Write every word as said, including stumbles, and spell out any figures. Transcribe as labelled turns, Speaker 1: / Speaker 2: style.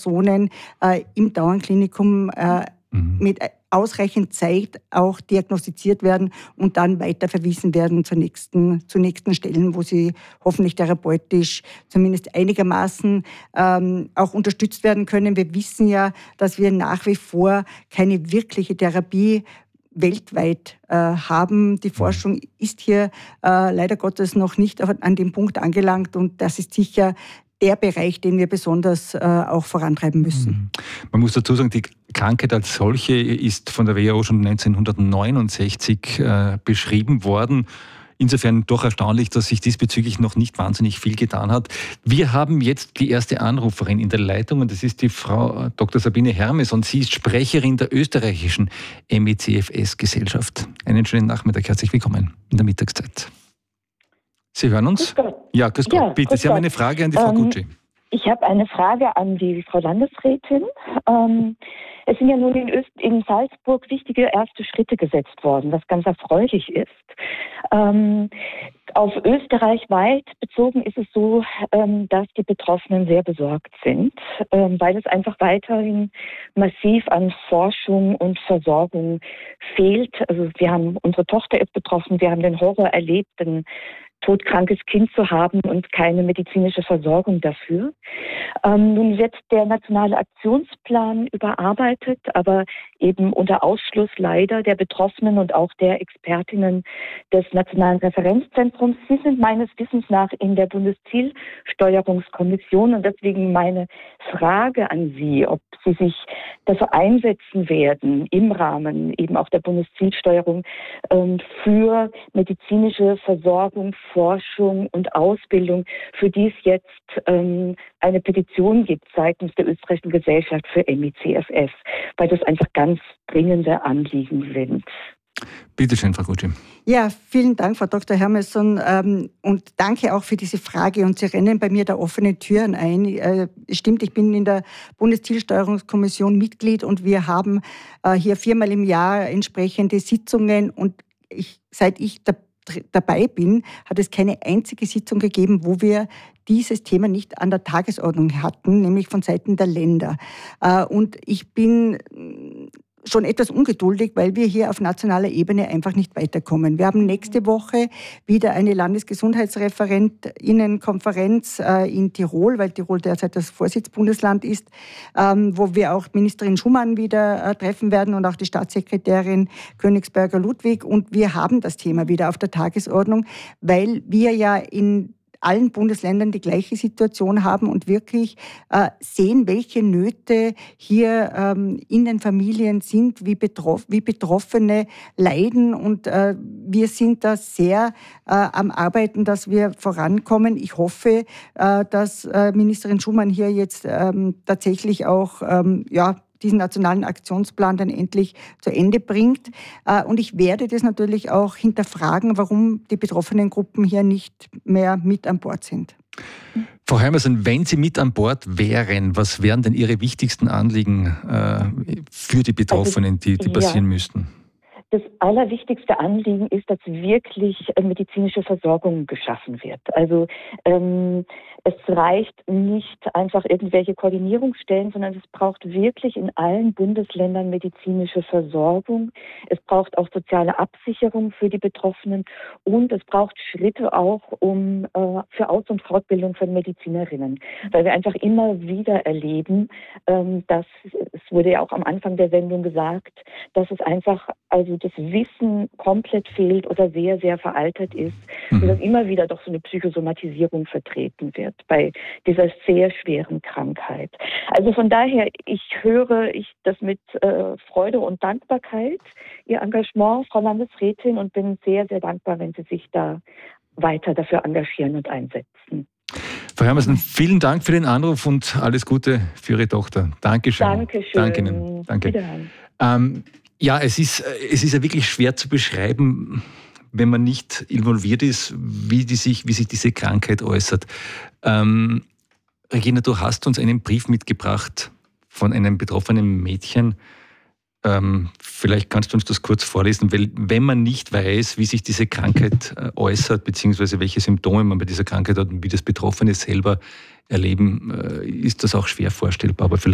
Speaker 1: Personen äh, im Dauernklinikum äh, mhm. mit ausreichend Zeit auch diagnostiziert werden und dann weiterverwiesen werden zur nächsten, zu nächsten Stellen, wo sie hoffentlich therapeutisch zumindest einigermaßen ähm, auch unterstützt werden können. Wir wissen ja, dass wir nach wie vor keine wirkliche Therapie weltweit äh, haben. Die Forschung ist hier äh, leider Gottes noch nicht an dem Punkt angelangt und das ist sicher der Bereich, den wir besonders äh, auch vorantreiben müssen.
Speaker 2: Man muss dazu sagen, die Krankheit als solche ist von der W H O schon neunzehnhundertneunundsechzig äh, beschrieben worden. Insofern doch erstaunlich, dass sich diesbezüglich noch nicht wahnsinnig viel getan hat. Wir haben jetzt die erste Anruferin in der Leitung und das ist die Frau Doktor Sabine Hermes und sie ist Sprecherin der österreichischen M E C F S-Gesellschaft. Einen schönen Nachmittag, herzlich willkommen in der Mittagszeit. Sie hören uns?
Speaker 3: Grüß Gott.
Speaker 2: Ja, grüß Gott.
Speaker 3: Ja,
Speaker 2: Bitte,
Speaker 3: grüß
Speaker 2: Sie haben
Speaker 3: Gott.
Speaker 2: eine Frage an die Frau
Speaker 3: ähm,
Speaker 2: Gutschi.
Speaker 3: Ich habe eine Frage an die Frau Landesrätin. Ähm, es sind ja nun in, Öst in Salzburg wichtige erste Schritte gesetzt worden, was ganz erfreulich ist. Ähm, auf Österreich weit bezogen ist es so, ähm, dass die Betroffenen sehr besorgt sind, ähm, weil es einfach weiterhin massiv an Forschung und Versorgung fehlt. Also wir haben, unsere Tochter ist betroffen, wir haben den Horror erlebt, ein todkrankes Kind zu haben und keine medizinische Versorgung dafür. Ähm, nun wird der nationale Aktionsplan überarbeitet, aber eben unter Ausschluss leider der Betroffenen und auch der Expertinnen des Nationalen Referenzzentrums. Sie sind meines Wissens nach in der Bundeszielsteuerungskommission und deswegen meine Frage an Sie, ob Sie sich dafür einsetzen werden, im Rahmen eben auch der Bundeszielsteuerung ähm, für medizinische Versorgung, Forschung und Ausbildung, für die es jetzt ähm, eine Petition gibt seitens der österreichischen Gesellschaft für M E C F S, weil das einfach ganz dringende Anliegen sind.
Speaker 2: Bitte schön, Frau Gutschi.
Speaker 1: Ja, vielen Dank, Frau Doktor Hermesson, ähm, und danke auch für diese Frage. Und Sie rennen bei mir da offene Türen ein. Äh, stimmt, ich bin in der Bundeszielsteuerungskommission Mitglied und wir haben äh, hier viermal im Jahr entsprechende Sitzungen und ich, seit ich da, dabei bin, hat es keine einzige Sitzung gegeben, wo wir dieses Thema nicht an der Tagesordnung hatten, nämlich von Seiten der Länder. Äh, und ich bin schon etwas ungeduldig, weil wir hier auf nationaler Ebene einfach nicht weiterkommen. Wir haben nächste Woche wieder eine Landesgesundheitsreferentinnenkonferenz äh, in Tirol, weil Tirol derzeit das Vorsitzbundesland ist, ähm, wo wir auch Ministerin Schumann wieder äh, treffen werden und auch die Staatssekretärin Königsberger-Ludwig. Und wir haben das Thema wieder auf der Tagesordnung, weil wir ja in allen Bundesländern die gleiche Situation haben und wirklich äh, sehen, welche Nöte hier ähm, in den Familien sind, wie, betroff, wie Betroffene leiden. Und äh, wir sind da sehr äh, am Arbeiten, dass wir vorankommen. Ich hoffe, äh, dass äh, Ministerin Schumann hier jetzt ähm, tatsächlich auch ähm, ja, diesen nationalen Aktionsplan dann endlich zu Ende bringt. Und ich werde das natürlich auch hinterfragen, warum die betroffenen Gruppen hier nicht mehr mit an Bord sind.
Speaker 2: Frau Hermesson, wenn Sie mit an Bord wären, was wären denn Ihre wichtigsten Anliegen äh, für die Betroffenen, die, die passieren ja. müssten?
Speaker 3: Das allerwichtigste Anliegen ist, dass wirklich medizinische Versorgung geschaffen wird. Also ähm, es reicht nicht einfach irgendwelche Koordinierungsstellen, sondern es braucht wirklich in allen Bundesländern medizinische Versorgung. Es braucht auch soziale Absicherung für die Betroffenen und es braucht Schritte auch um äh, für Aus- und Fortbildung von Medizinerinnen, weil wir einfach immer wieder erleben, ähm, dass es wurde ja auch am Anfang der Sendung gesagt, dass es einfach also das Wissen komplett fehlt oder sehr, sehr veraltet ist, mhm. sodass immer wieder doch so eine Psychosomatisierung vertreten wird bei dieser sehr schweren Krankheit. Also von daher, ich höre ich das mit äh, Freude und Dankbarkeit, Ihr Engagement, Frau Landesrätin, und bin sehr, sehr dankbar, wenn Sie sich da weiter dafür engagieren und einsetzen.
Speaker 2: Frau Hermesson, vielen Dank für den Anruf und alles Gute für Ihre Tochter. Dankeschön.
Speaker 3: Dankeschön.
Speaker 2: Danke Ihnen. Danke. Ähm, ja, es ist, es ist ja wirklich schwer zu beschreiben, wenn man nicht involviert ist, wie, die sich, wie sich diese Krankheit äußert. Ähm, Regina, du hast uns einen Brief mitgebracht von einem betroffenen Mädchen. Ähm, vielleicht kannst du uns das kurz vorlesen, weil wenn man nicht weiß, wie sich diese Krankheit äh, äußert, beziehungsweise welche Symptome man bei dieser Krankheit hat und wie das Betroffene selber erleben, äh, ist das auch schwer vorstellbar. Aber vielleicht